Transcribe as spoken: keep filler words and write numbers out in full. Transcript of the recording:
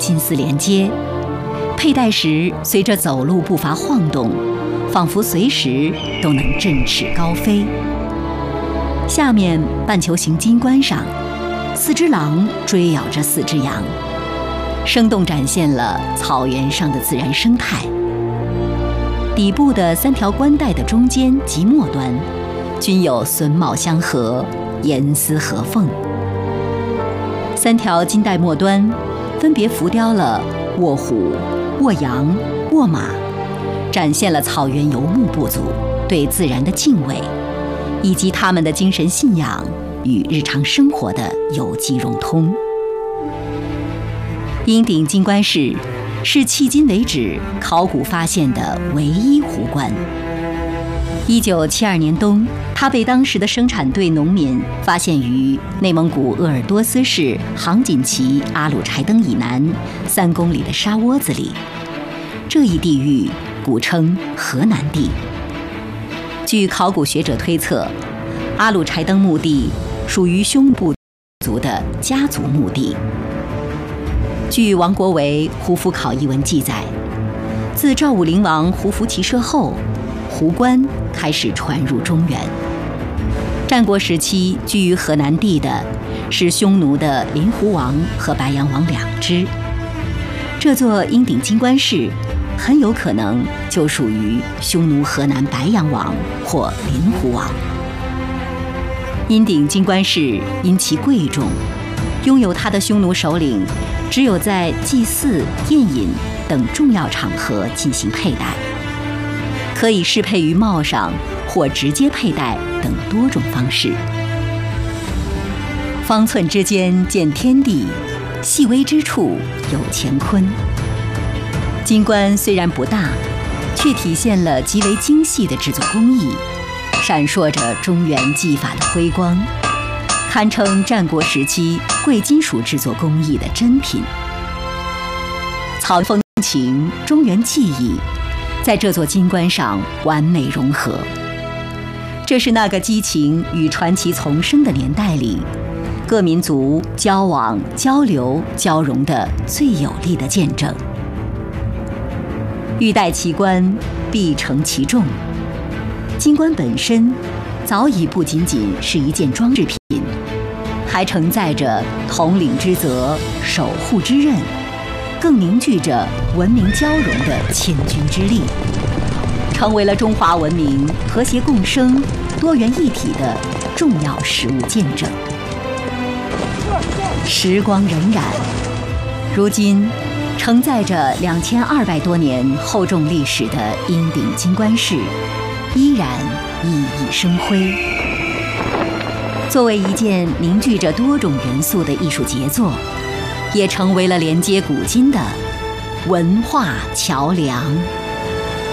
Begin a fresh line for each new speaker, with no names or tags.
金丝连接，佩戴时随着走路步伐晃动，仿佛随时都能振翅高飞。下面半球形金冠上，四只狼追咬着四只羊，生动展现了草原上的自然生态。底部的三条冠带的中间及末端，均有榫卯相合，严丝合缝。三条金带末端分别浮雕了卧虎、卧羊、卧马，展现了草原游牧部族对自然的敬畏，以及他们的精神信仰与日常生活的有机融通。鹰顶金冠石是迄今为止考古发现的唯一湖冠。一九七二年冬，它被当时的生产队农民发现于内蒙古鄂尔多斯市杭锦旗阿鲁柴登以南三公里的沙窝子里。这一地域古称河南地。据考古学者推测，阿鲁柴登墓地属于匈部族的家族墓地。据王国维《胡服考异文》记载，自赵武灵王胡服骑射后，湖冠开始传入中原。战国时期居于河南地的是匈奴的林胡王和白羊王两支，这座鹰顶金冠石很有可能就属于匈奴河南白羊王或林胡王。鹰顶金冠石因其贵重，拥有它的匈奴首领只有在祭祀、宴饮等重要场合进行佩戴，可以适配于帽上或直接佩戴等多种方式。方寸之间见天地，细微之处有乾坤。金冠虽然不大，却体现了极为精细的制作工艺，闪烁着中原技法的辉光，堪称战国时期贵金属制作工艺的珍品。草风情、中原技艺在这座金冠上完美融合。这是那个激情与传奇丛生的年代里，各民族交往、交流、交融的最有力的见证。欲戴其冠，必承其重。金冠本身早已不仅仅是一件装饰品，还承载着统领之责、守护之任，更凝聚着文明交融的千钧之力，成为了中华文明和谐共生、多元一体的重要实物见证。时光荏苒，如今承载着两千二百多年厚重历史的鹰顶金冠石依然熠熠生辉。作为一件凝聚着多种元素的艺术杰作，也成为了连接古今的文化桥梁。